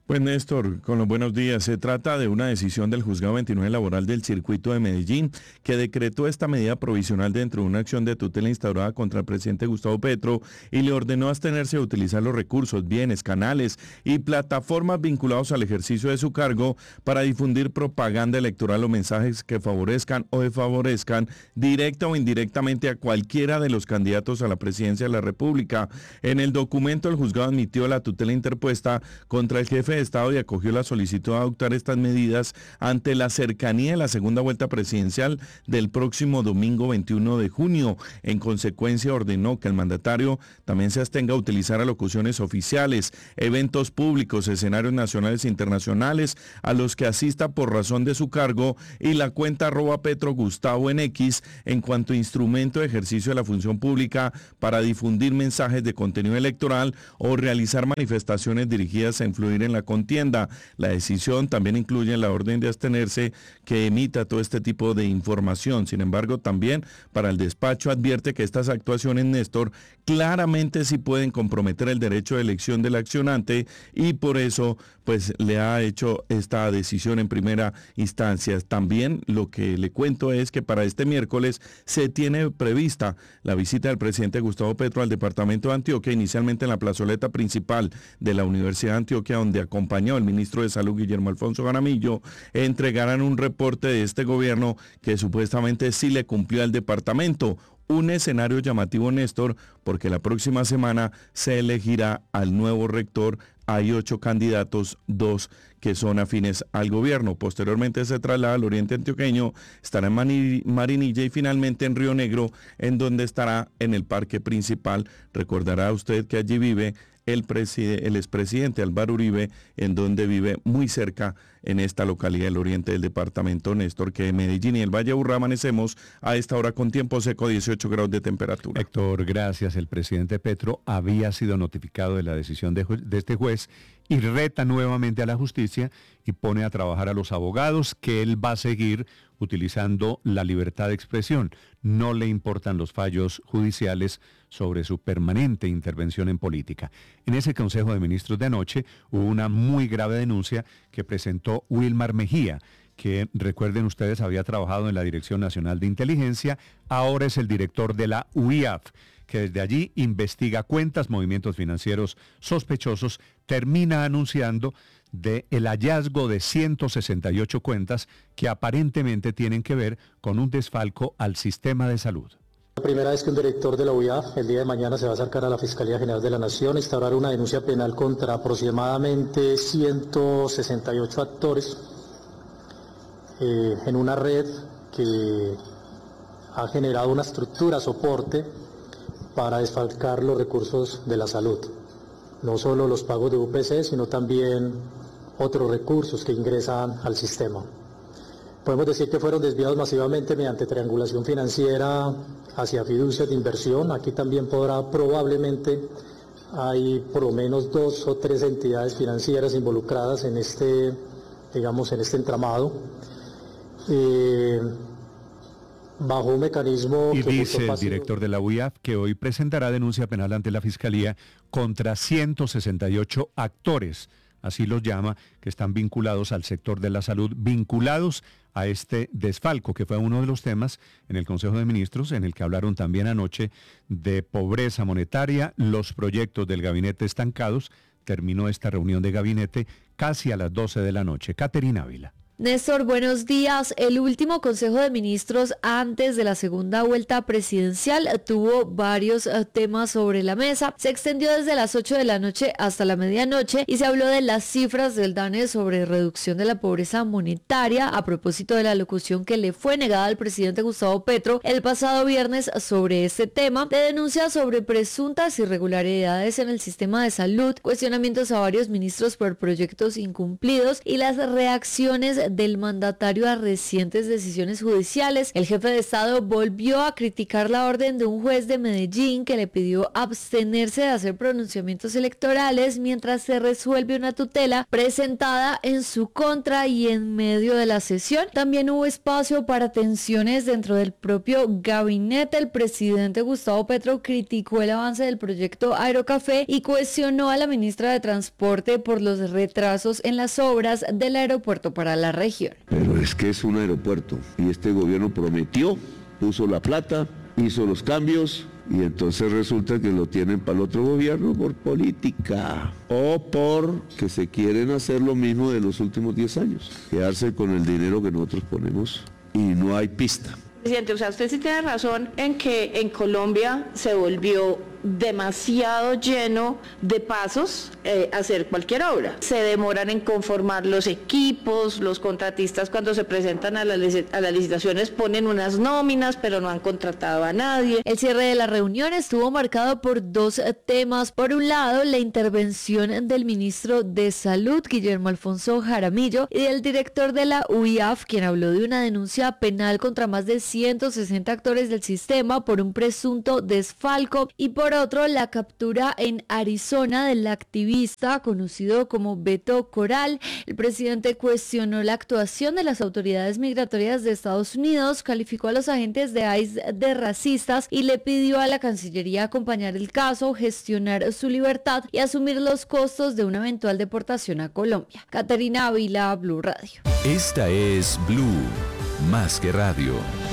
Speaker 3: Pues Néstor, con los buenos días. Se trata de una decisión del Juzgado veintinueve Laboral del Circuito de Medellín que decretó esta medida provisional dentro de una acción de tutela instaurada contra el presidente Gustavo Petro y le ordenó abstenerse de utilizar los recursos, bienes, canales y plataformas vinculados al ejercicio de su cargo para difundir propaganda electoral o mensajes que favorezcan o desfavorezcan directa o indirectamente a cualquiera de los candidatos a la presidencia de la República. En el documento el juzgado admitió la tutela interpuesta contra el jefe de Estado y acogió la solicitud de adoptar estas medidas ante la cercanía de la segunda vuelta presidencial del próximo domingo veintiuno de junio. En consecuencia, ordenó que el mandatario también se abstenga a utilizar alocuciones oficiales, eventos públicos, escenarios nacionales e internacionales a los que asista por razón de su cargo y la cuenta arroba Petro Gustavo en X en cuanto a instrumento de ejercicio de la función pública para difundir mensajes de contenido electoral o realizar manifestaciones dirigidas a influir en la contienda. La decisión también incluye la orden de abstenerse que emita todo este tipo de información. Sin embargo, también para el despacho advierte que estas actuaciones, Néstor, claramente sí pueden comprometer el derecho de elección del accionante y por eso pues le ha hecho esta decisión en primera instancia. También lo que le cuento es que para este miércoles se tiene prevista la visita del presidente Gustavo Petro al departamento de Antioquia, inicialmente en la plazoleta principal de la Universidad de Antioquia, donde acompañado el ministro de Salud Guillermo Alfonso Jaramillo, entregarán un reporte de este gobierno que supuestamente sí le cumplió al departamento. Un escenario llamativo, Néstor, porque la próxima semana se elegirá al nuevo rector. Hay ocho candidatos, dos que son afines al gobierno. Posteriormente se traslada al oriente antioqueño, estará en Mani- Marinilla y finalmente en Río Negro, en donde estará en el parque principal. Recordará usted que allí vive el, preside, el expresidente Álvaro Uribe, en donde vive muy cerca en esta localidad del oriente del departamento, Néstor, que en Medellín y el Valle de Aburrá amanecemos a esta hora con tiempo seco, dieciocho grados de temperatura.
Speaker 13: Héctor, gracias. El presidente Petro había sido notificado de la decisión de, de este juez y reta nuevamente a la justicia y pone a trabajar a los abogados que él va a seguir utilizando la libertad de expresión. No le importan los fallos judiciales sobre su permanente intervención en política. En ese Consejo de Ministros de anoche hubo una muy grave denuncia que presentó Wilmar Mejía, que recuerden ustedes había trabajado en la Dirección Nacional de Inteligencia, ahora es el director de la U I A F, que desde allí investiga cuentas, movimientos financieros sospechosos, termina anunciando de el hallazgo de ciento sesenta y ocho cuentas que aparentemente tienen que ver con un desfalco al sistema de salud.
Speaker 4: La primera vez que un director de la U I A F el día de mañana se va a acercar a la Fiscalía General de la Nación a instaurar una denuncia penal contra aproximadamente ciento sesenta y ocho actores eh, en una red que ha generado una estructura soporte para desfalcar los recursos de la salud. No solo los pagos de U P C, sino también otros recursos que ingresan al sistema. Podemos decir que fueron desviados masivamente mediante triangulación financiera hacia fiducias de inversión. Aquí también podrá, probablemente, hay por lo menos dos o tres entidades financieras involucradas en este, digamos, en este entramado. Eh, bajo un mecanismo...
Speaker 13: Y
Speaker 4: que
Speaker 13: dice el director de la U I A F que hoy presentará denuncia penal ante la Fiscalía contra ciento sesenta y ocho actores, así los llama, que están vinculados al sector de la salud, vinculados a este desfalco, que fue uno de los temas en el Consejo de Ministros, en el que hablaron también anoche de pobreza monetaria, los proyectos del gabinete estancados. Terminó esta reunión de gabinete casi a las doce de la noche. Caterina Ávila.
Speaker 23: Néstor, buenos días. El último Consejo de Ministros antes de la segunda vuelta presidencial tuvo varios uh, temas sobre la mesa. Se extendió desde las ocho de la noche hasta la medianoche y se habló de las cifras del DANE sobre reducción de la pobreza monetaria a propósito de la locución que le fue negada al presidente Gustavo Petro el pasado viernes sobre este tema, de denuncias sobre presuntas irregularidades en el sistema de salud, cuestionamientos a varios ministros por proyectos incumplidos y las reacciones del mandatario a recientes decisiones judiciales. El jefe de Estado volvió a criticar la orden de un juez de Medellín que le pidió abstenerse de hacer pronunciamientos electorales mientras se resuelve una tutela presentada en su contra y en medio de la sesión. También hubo espacio para tensiones dentro del propio gabinete. El presidente Gustavo Petro criticó el avance del proyecto Aerocafé y cuestionó a la ministra de Transporte por los retrasos en las obras del aeropuerto para la región.
Speaker 1: Pero es que es un aeropuerto y este gobierno prometió, puso la plata, hizo los cambios y entonces resulta que lo tienen para el otro gobierno por política o por que se quieren hacer lo mismo de los últimos diez años, quedarse con el dinero que nosotros ponemos y no hay pista.
Speaker 6: Presidente, o sea, usted sí tiene razón en que en Colombia se volvió demasiado lleno de pasos eh, hacer cualquier obra. Se demoran en conformar los equipos, los contratistas cuando se presentan a, la, a las licitaciones ponen unas nóminas, pero no han contratado a nadie.
Speaker 23: El cierre de la reunión estuvo marcado por dos temas. Por un lado, la intervención del ministro de Salud, Guillermo Alfonso Jaramillo, y del director de la U I A F, quien habló de una denuncia penal contra más de ciento sesenta actores del sistema por un presunto desfalco, y por otro, la captura en Arizona del activista conocido como Beto Coral. El presidente cuestionó la actuación de las autoridades migratorias de Estados Unidos, calificó a los agentes de I C E de racistas y le pidió a la Cancillería acompañar el caso, gestionar su libertad y asumir los costos de una eventual deportación a Colombia. Caterina Ávila, Blue Radio.
Speaker 7: Esta es Blue, más que radio.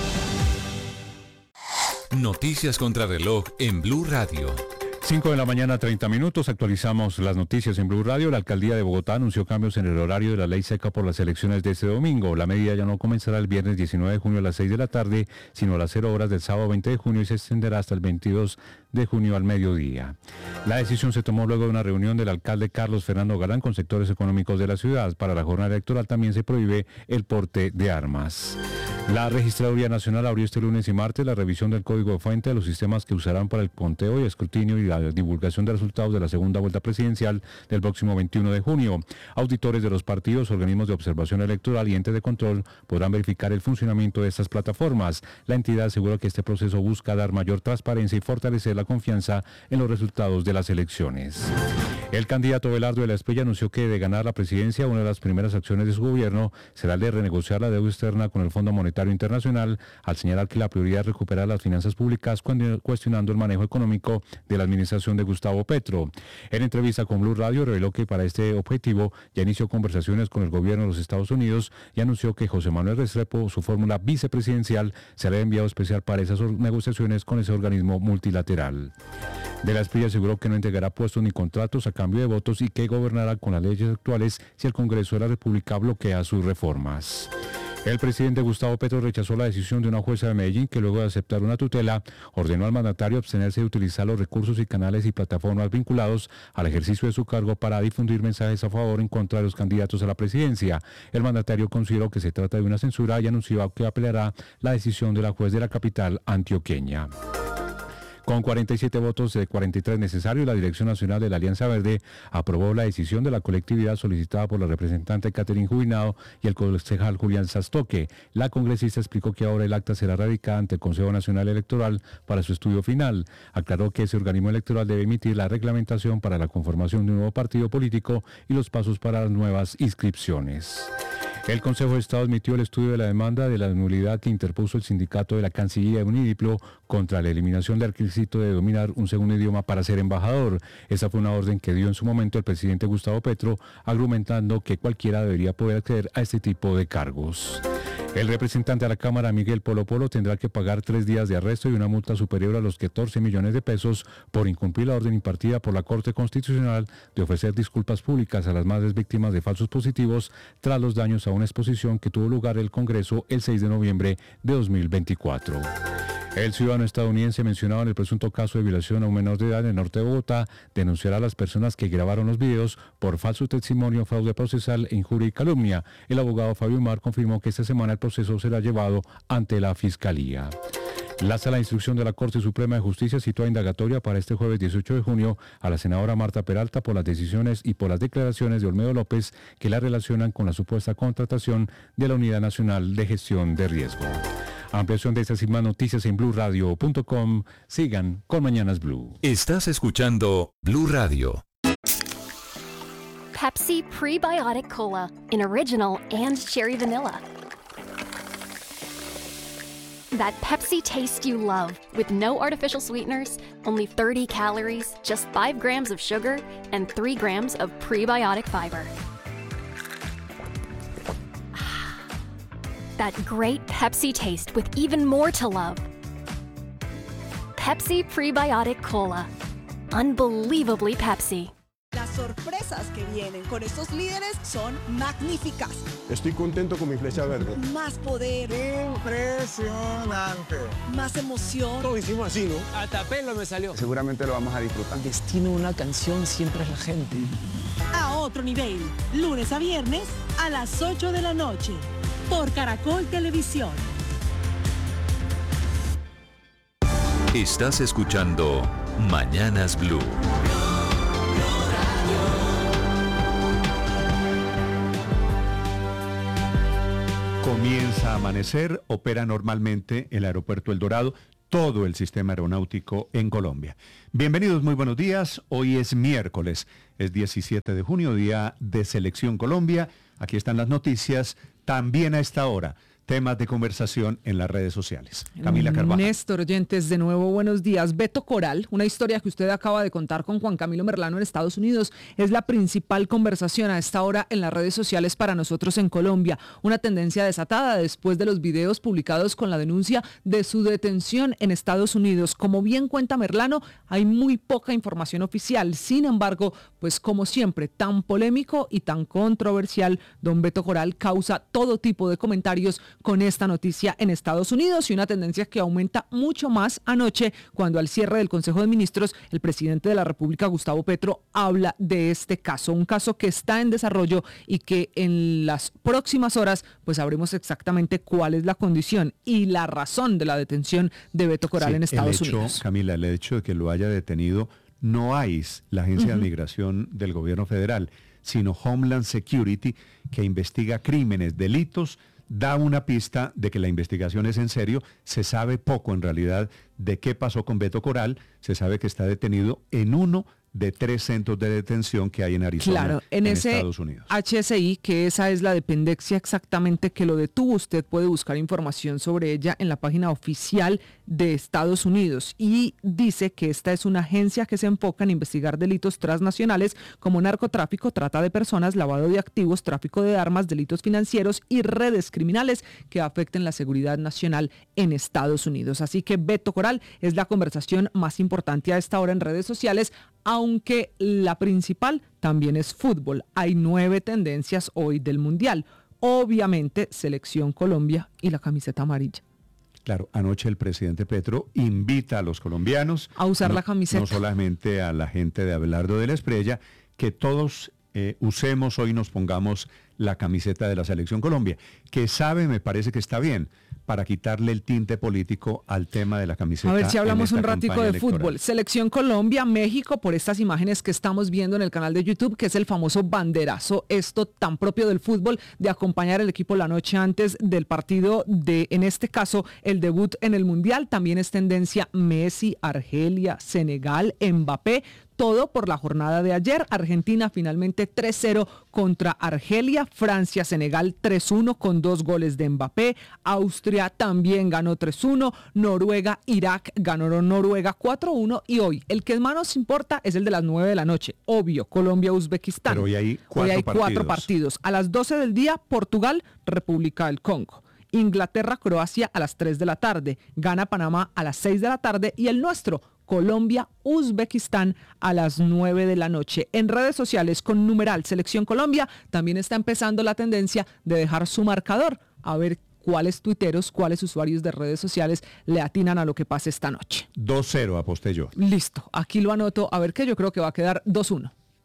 Speaker 7: Noticias contra reloj en Blue Radio.
Speaker 5: cinco de la mañana, treinta minutos. Actualizamos las noticias en Blue Radio. La alcaldía de Bogotá anunció cambios en el horario de la ley seca por las elecciones de este domingo. La medida ya no comenzará el viernes diecinueve de junio a las seis de la tarde, sino a las cero horas del sábado veinte de junio y se extenderá hasta el veintidós de junio al mediodía. La decisión se tomó luego de una reunión del alcalde Carlos Fernando Galán con sectores económicos de la ciudad. Para la jornada electoral también se prohíbe el porte de armas. La Registraduría Nacional abrió este lunes y martes la revisión del código de fuente de los sistemas que usarán para el conteo y escrutinio y la divulgación de resultados de la segunda vuelta presidencial del próximo veintiuno de junio. Auditores de los partidos, organismos de observación electoral y entes de control podrán verificar el funcionamiento de estas plataformas. La entidad asegura que este proceso busca dar mayor transparencia y fortalecer la confianza en los resultados de las elecciones. El candidato Belardo de la Espriella anunció que de ganar la presidencia, una de las primeras acciones de su gobierno será el de renegociar la deuda externa con el Fondo Monetario Internacional, al señalar que la prioridad es recuperar las finanzas públicas, cuestionando el manejo económico de la administración de Gustavo Petro. En entrevista con Blue Radio reveló que para este objetivo ya inició conversaciones con el gobierno de los Estados Unidos y anunció que José Manuel Restrepo, su fórmula vicepresidencial, será enviado especial para esas negociaciones con ese organismo multilateral. De la Espriella aseguró que no entregará puestos ni contratos a cambio de votos y que gobernará con las leyes actuales si el Congreso de la República bloquea sus reformas. El presidente Gustavo Petro rechazó la decisión de una jueza de Medellín que luego de aceptar una tutela ordenó al mandatario abstenerse de utilizar los recursos y canales y plataformas vinculados al ejercicio de su cargo para difundir mensajes a favor o en contra de los candidatos a la presidencia. El mandatario consideró que se trata de una censura y anunció que apelará la decisión de la juez de la capital antioqueña. Con cuarenta y siete votos de cuarenta y tres necesarios, la Dirección Nacional de la Alianza Verde aprobó la decisión de la colectividad solicitada por la representante Catherine Jubinado y el concejal Julián Sastoque. La congresista explicó que ahora el acta será radicada ante el Consejo Nacional Electoral para su estudio final. Aclaró que ese organismo electoral debe emitir la reglamentación para la conformación de un nuevo partido político y los pasos para las nuevas inscripciones. El Consejo de Estado admitió el estudio de la demanda de la nulidad que interpuso el sindicato de la Cancillería de Unidiplo contra la eliminación del requisito de dominar un segundo idioma para ser embajador. Esa fue una orden que dio en su momento el presidente Gustavo Petro, argumentando que cualquiera debería poder acceder a este tipo de cargos. El representante a la Cámara, Miguel Polo Polo, tendrá que pagar tres días de arresto y una multa superior a los catorce millones de pesos por incumplir la orden impartida por la Corte Constitucional de ofrecer disculpas públicas a las madres víctimas de falsos positivos tras los daños a una exposición que tuvo lugar en el Congreso el seis de noviembre de dos mil veinticuatro. El ciudadano estadounidense mencionado en el presunto caso de violación a un menor de edad en el norte de Bogotá denunciará a las personas que grabaron los videos por falso testimonio, fraude procesal, injuria y calumnia. El abogado Fabio Mar confirmó que esta semana el proceso será llevado ante la Fiscalía. La Sala de Instrucción de la Corte Suprema de Justicia citó a indagatoria para este jueves dieciocho de junio a la senadora Marta Peralta por las decisiones y por las declaraciones de Olmedo López que la relacionan con la supuesta contratación de la Unidad Nacional de Gestión de Riesgo. Ampliación de estas y más noticias en blue radio punto com. Sigan con Mañanas Blue.
Speaker 7: Estás escuchando Blue Radio.
Speaker 16: Pepsi Prebiotic Cola in original and cherry vanilla. That Pepsi taste you love, with no artificial sweeteners, only thirty calories, just five grams of sugar, and three grams of prebiotic fiber. That great Pepsi taste with even more to love. Pepsi Prebiotic Cola. Unbelievably Pepsi.
Speaker 8: Las sorpresas que vienen con estos líderes son magníficas.
Speaker 9: Estoy contento con mi flecha verde.
Speaker 8: Más poder.
Speaker 9: Impresionante.
Speaker 8: Más emoción.
Speaker 9: Lo hicimos así, ¿no?
Speaker 8: Hasta pelo me salió.
Speaker 9: Seguramente lo vamos a disfrutar.
Speaker 8: El destino de una canción siempre es la gente. A otro nivel. Lunes a viernes a las ocho de la noche. Por Caracol Televisión.
Speaker 7: Estás escuchando Mañanas Blue.
Speaker 13: Comienza a amanecer, opera normalmente el aeropuerto El Dorado, todo el sistema aeronáutico en Colombia. Bienvenidos, muy buenos días. Hoy es miércoles, es diecisiete de junio, día de Selección Colombia. Aquí están las noticias, también a esta hora. Temas de conversación en las redes sociales. Camila Carvajal.
Speaker 2: Néstor, oyentes, de nuevo buenos días. Beto Coral, una historia que usted acaba de contar con Juan Camilo Merlano en Estados Unidos, es la principal conversación a esta hora en las redes sociales para nosotros en Colombia. Una tendencia desatada después de los videos publicados con la denuncia de su detención en Estados Unidos. Como bien cuenta Merlano, hay muy poca información oficial. Sin embargo, pues como siempre, tan polémico y tan controversial, don Beto Coral causa todo tipo de comentarios con esta noticia en Estados Unidos y una tendencia que aumenta mucho más anoche cuando al cierre del Consejo de Ministros el presidente de la República, Gustavo Petro, habla de este caso, un caso que está en desarrollo y que en las próximas horas pues sabremos exactamente cuál es la condición y la razón de la detención de Beto Coral
Speaker 13: Sí,
Speaker 2: en Estados
Speaker 13: el hecho,
Speaker 2: Unidos.
Speaker 13: Camila, el hecho de que lo haya detenido no A I S, la Agencia
Speaker 2: Uh-huh.
Speaker 13: de Migración del Gobierno Federal, sino Homeland Security, que investiga crímenes, delitos, da una pista de que la investigación es en serio. Se sabe poco en realidad de qué pasó con Beto Coral. Se sabe que está detenido en uno de tres centros de detención que hay en Arizona,
Speaker 2: Claro, en,
Speaker 13: en
Speaker 2: ese
Speaker 13: Estados Unidos.
Speaker 2: H S I, que esa es la dependencia exactamente que lo detuvo. Usted puede buscar información sobre ella en la página oficial de Estados Unidos y dice que esta es una agencia que se enfoca en investigar delitos transnacionales como narcotráfico, trata de personas, lavado de activos, tráfico de armas, delitos financieros y redes criminales que afecten la seguridad nacional en Estados Unidos. Así que Beto Coral es la conversación más importante a esta hora en redes sociales, aunque la principal también es fútbol. Hay nueve tendencias hoy del Mundial. Obviamente, Selección Colombia y la camiseta amarilla.
Speaker 13: Claro, anoche el presidente Petro invita a los colombianos
Speaker 2: a usar
Speaker 13: no,
Speaker 2: la camiseta.
Speaker 13: No solamente a la gente de Abelardo de la Espriella, que todos eh, usemos hoy, nos pongamos la camiseta de la Selección Colombia, que sabe, me parece que está bien, para quitarle el tinte político al tema de la camiseta.
Speaker 2: A ver si hablamos
Speaker 13: en
Speaker 2: un
Speaker 13: esta
Speaker 2: ratico
Speaker 13: campaña
Speaker 2: de
Speaker 13: electoral.
Speaker 2: fútbol. Selección Colombia, México, por estas imágenes que estamos viendo en el canal de YouTube, que es el famoso banderazo, esto tan propio del fútbol, de acompañar al equipo la noche antes del partido de, en este caso, el debut en el Mundial. También es tendencia Messi, Argelia, Senegal, Mbappé. Todo por la jornada de ayer. Argentina finalmente tres cero contra Argelia. Francia, Senegal tres uno con dos goles de Mbappé. Austria también ganó tres uno. Noruega, Irak ganó Noruega cuatro uno. Y hoy, el que más nos importa es el de las nueve de la noche. Obvio, Colombia, Uzbekistán.
Speaker 13: Pero hoy hay cuatro,
Speaker 2: hoy hay
Speaker 13: partidos.
Speaker 2: cuatro partidos. A las doce del día, Portugal, República del Congo. Inglaterra, Croacia a las tres de la tarde. Gana Panamá a las seis de la tarde. Y el nuestro, Colombia, Uzbekistán a las nueve de la noche. En redes sociales con numeral Selección Colombia también está empezando la tendencia de dejar su marcador. A ver cuáles tuiteros, cuáles usuarios de redes sociales le atinan a lo que pase esta noche.
Speaker 13: dos cero aposté yo.
Speaker 2: Listo, aquí lo anoto. A ver que yo creo que va a quedar dos uno.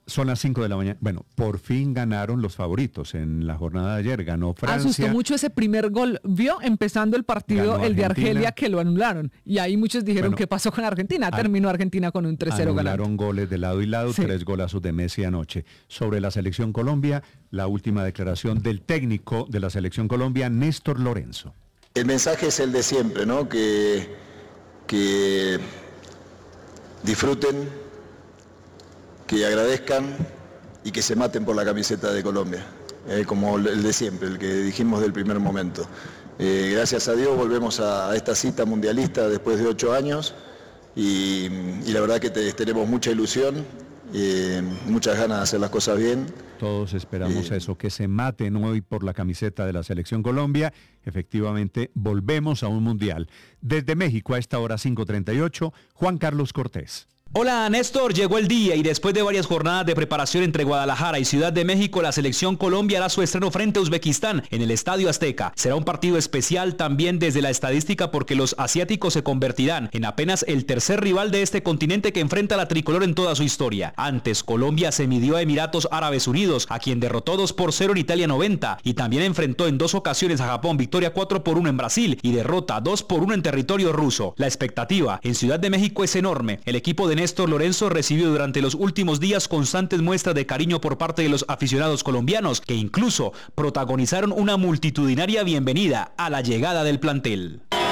Speaker 13: Son las cinco de la mañana. Bueno, por fin ganaron los favoritos en la jornada de ayer. Ganó Francia.
Speaker 2: Asustó mucho ese primer gol. Vio empezando el partido, el de Argelia, que lo anularon. Y ahí muchos dijeron, bueno, ¿qué pasó con Argentina? Terminó Argentina con un tres cero ganando.
Speaker 13: Anularon goles de lado y lado, sí. Tres golazos de Messi anoche. Sobre la selección Colombia, la última declaración del técnico de la selección Colombia, Néstor Lorenzo.
Speaker 10: El mensaje es el de siempre, ¿no? Que, que disfruten, que agradezcan y que se maten por la camiseta de Colombia, eh, como el de siempre, el que dijimos del primer momento. Eh, gracias a Dios volvemos a, a esta cita mundialista después de ocho años y, y la verdad que te, tenemos mucha ilusión, eh, muchas ganas de hacer las cosas bien.
Speaker 13: Todos esperamos eh, eso, que se maten hoy por la camiseta de la selección Colombia. Efectivamente, volvemos a un mundial. Desde México a esta hora cinco treinta y ocho, Juan Carlos Cortés.
Speaker 11: Hola Néstor, llegó el día y después de varias jornadas de preparación entre Guadalajara y Ciudad de México, la selección Colombia hará su estreno frente a Uzbekistán en el Estadio Azteca. Será un partido especial también desde la estadística porque los asiáticos se convertirán en apenas el tercer rival de este continente que enfrenta a la tricolor en toda su historia. Antes, Colombia se midió a Emiratos Árabes Unidos, a quien derrotó dos por cero en Italia noventa, y también enfrentó en dos ocasiones a Japón, victoria cuatro por uno en Brasil y derrota dos por uno en territorio ruso. La expectativa en Ciudad de México es enorme. El equipo de Néstor Lorenzo recibió durante los últimos días constantes muestras de cariño por parte de los aficionados colombianos, que incluso protagonizaron una multitudinaria bienvenida a la llegada del plantel.